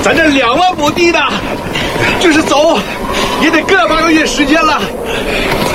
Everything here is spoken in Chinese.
咱这2万亩地呢，就是走也得个把个月时间了。